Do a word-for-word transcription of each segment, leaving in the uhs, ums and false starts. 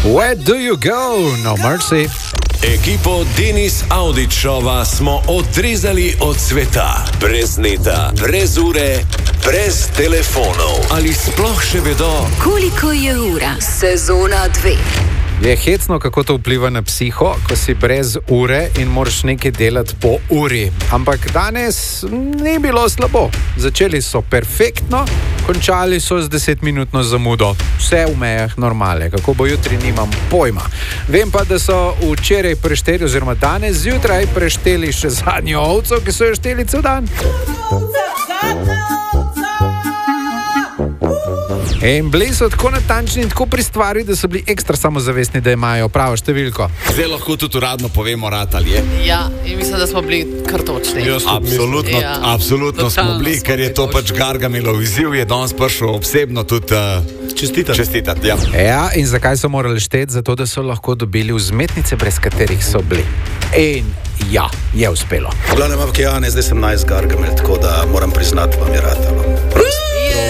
Where do you go? No mercy. Ekipo Denis Audičova smo odrezali od sveta. Brez neta, brez ure, brez telefonov. Ali sploh še vedo, koliko je ura? Sezona dve. Je hecno, kako to vpliva na psiho, ko si brez ure in moraš nekaj delati po uri. Ampak danes ni bilo slabo. Začeli so perfektno, končali so z desetminutno zamudo. Vse v mejah normale. Kako bo jutri, nimam pojma. Vem pa, da so včeraj prešteli, oziroma danes zjutraj prešteli še zadnjo ovco, ki so jo šteli cel dan. In bili so tako natančni in tako pri stvari, da so bili ekstra samozavestni, da imajo pravo številko. Zdaj lahko tudi uradno povemo, rad ali je. Ja, in mislim, da smo bili kar točni. Absolutno, ja. absolutno smo bili, smo ker je to bili pač Gargamelov izziv, je danes prišel osebno tudi uh, čestitati. čestitati ja. Ja, in zakaj so morali šteti? Zato, da so lahko dobili vzmetnice, brez katerih so bili. In ja, je uspelo. Glavno imam Kijane, zdaj sem najs Gargamel, tako da moram priznati, vam je ratalo. Prost,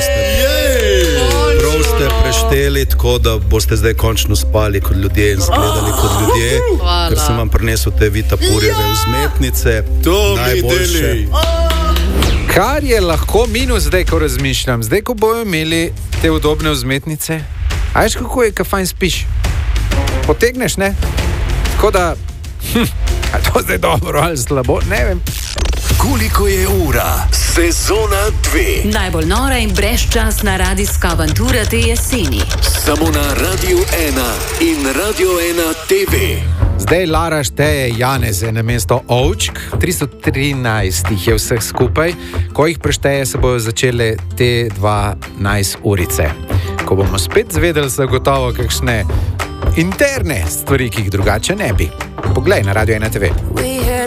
ste prešteli, tako da boste zdaj končno spali kot ljudje in zgledali kot ljudje, Hvala. ker sem vam prinesel te vitapurjeve vzmetnice. To najboljše. Kar je lahko minus zdaj, ko razmišljam, zdaj, ko bojo imeli te udobne vzmetnice, a veš, kako je, ko fajn spiš? Potegneš, ne? Tako da, hm, a to zdaj dobro ali slabo, ne vem. koliko je ura? Sezona dve. Najbolj nora in brezčasna radijska avantura te jeseni. Samo na Radio ena in Radio ena T V. Zdaj Lara šteje Janeze na mesto ovčk, tristo trinajst jih je vseh skupaj, ko jih prešteje, se bojo začele te dvanajst urice. Ko bomo spet zvedeli zagotovo kakšne interne stvari, ki jih drugače ne bi. Poglej na Radio ena T V.